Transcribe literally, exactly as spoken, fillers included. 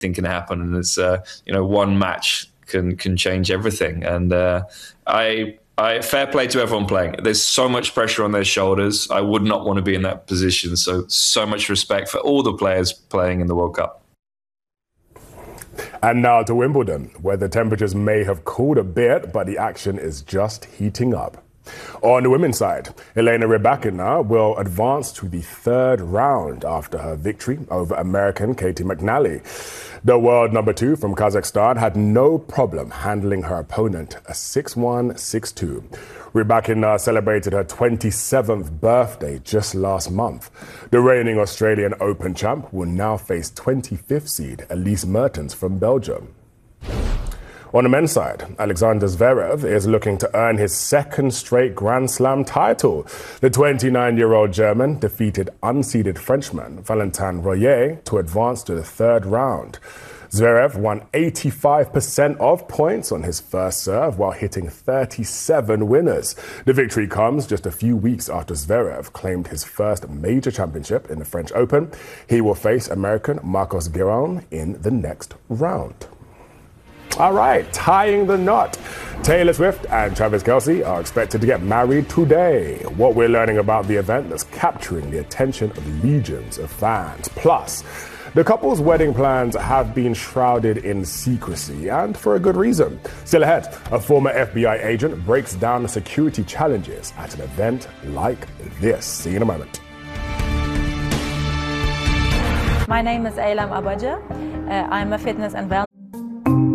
anything can happen, and it's uh, you know, one match can can change everything. And uh, I. I, fair play to everyone playing. There's so much pressure on their shoulders. I would not want to be in that position. So, so much respect for all the players playing in the World Cup. And now to Wimbledon, where the temperatures may have cooled a bit, but the action is just heating up. On the women's side, Elena Rybakina will advance to the third round after her victory over American Katie McNally. The world number two from Kazakhstan had no problem handling her opponent, a six one, six two. Rybakina celebrated her twenty-seventh birthday just last month. The reigning Australian Open champ will now face twenty-fifth seed Elise Mertens from Belgium. On the men's side, Alexander Zverev is looking to earn his second straight Grand Slam title. The twenty-nine-year-old German defeated unseeded Frenchman Valentin Royer to advance to the third round. Zverev won eighty-five percent of points on his first serve while hitting thirty-seven winners. The victory comes just a few weeks after Zverev claimed his first major championship in the French Open. He will face American Marcos Giron in the next round. All right, tying the knot. Taylor Swift and Travis Kelce are expected to get married today. What we're learning about the event that's capturing the attention of legions of fans. Plus, the couple's wedding plans have been shrouded in secrecy, and for a good reason. Still ahead, a former F B I agent breaks down the security challenges at an event like this. See you in a moment. My name is Aylam Abaja. Uh, I'm a fitness and wellness